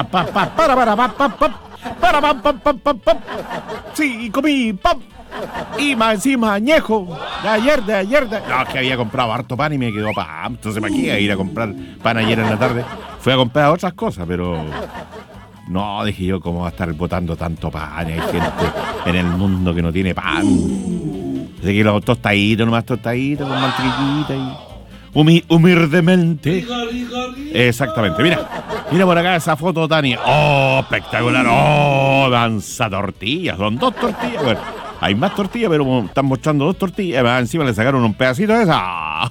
Sí, y comí pan. Y más encima añejo. De ayer. No, que había comprado harto pan y me quedó pan. Entonces me quedé a ir a comprar pan ayer en la tarde. Fui a comprar otras cosas, pero... No, dije yo, ¿cómo va a estar botando tanto pan? Hay gente en el mundo que no tiene pan. Así que los tostaditos, nomás tostaditos, con mantequillita y... humildemente. Exactamente, mira por acá esa foto, Tania. Oh, espectacular. Oh, danza tortillas. Son 2 tortillas. Bueno, hay más tortillas, pero como están mostrando 2 tortillas, encima le sacaron un pedacito de esa.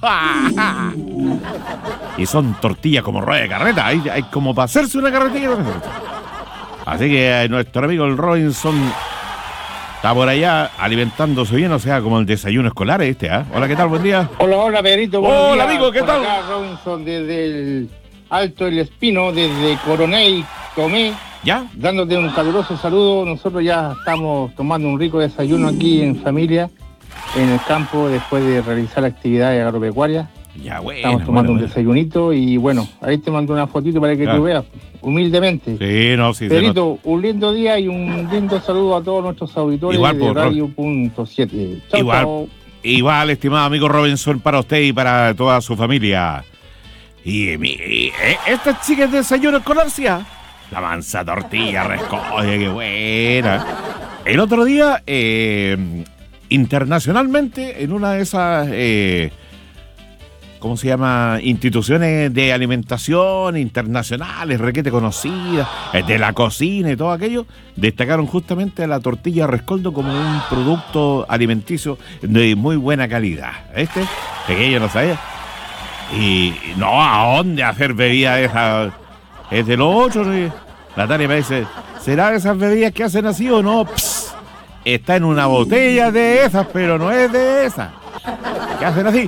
Y son tortillas como rueda de carreta. Hay como para hacerse una carretilla. Así que nuestro amigo el Robinson está por allá alimentándose bien, o sea, como el desayuno escolar ¿ah? Hola, ¿qué tal? Buen día. Hola, Pedrito. Hola, amigo, ¿qué por tal? Acá, Robinson, desde el Alto del Espino, desde Coronel Tomé. ¿Ya? Dándote un caluroso saludo. Nosotros ya estamos tomando un rico desayuno aquí en familia, en el campo, después de realizar actividades agropecuarias. Ya, bueno. Estamos tomando un desayunito y bueno, ahí te mando una fotito para que tú veas, humildemente. Sí, no, sí. Pedrito, un lindo día y un lindo saludo a todos nuestros auditores de Radio.7. Chao. Igual, estimado amigo Robinson, para usted y para toda su familia. Y estas chicas de desayuno escolar, ¿sí? La mansa tortilla, rescoge, qué buena. El otro día, internacionalmente, en una de esas... ¿cómo se llama? Instituciones de alimentación internacionales, requete conocidas, de la cocina y todo aquello, destacaron justamente a la tortilla rescoldo como un producto alimenticio de muy buena calidad. Pequeño no sabía. Y no, ¿a dónde hacer bebida de esas? Es de los 8, ¿sí? La Tania me dice, ¿será de esas bebidas que hacen así o no? Psst, está en una botella de esas, pero no es de esas. ¿Qué hacen así?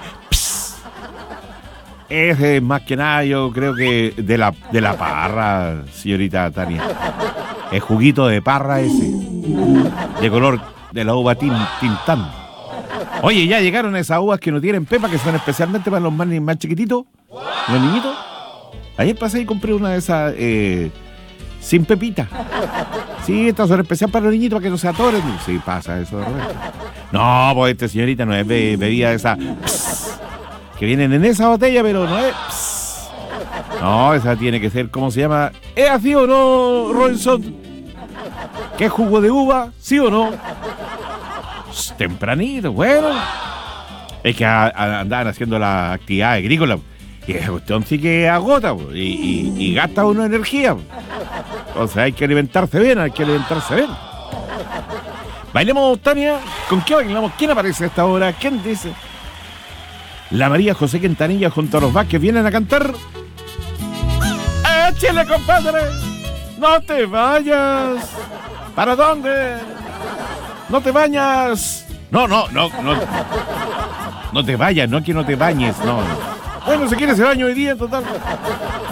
Es más que nada, yo creo que de la parra, señorita Tania. El juguito de parra ese, de color de la uva Tintán. Oye, ya llegaron esas uvas que no tienen pepa, que son especialmente para los más chiquititos, los niñitos. Ayer pasé y compré una de esas sin pepita. Sí, estas son especiales para los niñitos, para que no se atoren. Sí, pasa eso de repente. No, pues señorita, no es bebida de esa... que vienen en esa botella, pero no es... No, esa tiene que ser, ¿cómo se llama? ¿Es así o no, Robinson? ¿Qué jugo de uva? ¿Sí o no? Tempranito, bueno. Es que andaban haciendo la actividad agrícola. Y esa cuestión sí que agota y gasta uno energía. Entonces hay que alimentarse bien, Bailemos, Tania. ¿Con qué bailamos? ¿Quién aparece a esta hora? ¿Quién dice? La María José Quintanilla junto a los Vázquez vienen a cantar. ¡Échale, compadre! ¡No te vayas! ¿Para dónde? ¡No te bañas! No te vayas, no que no te bañes, no. Bueno, si quieres se baño hoy día, en total.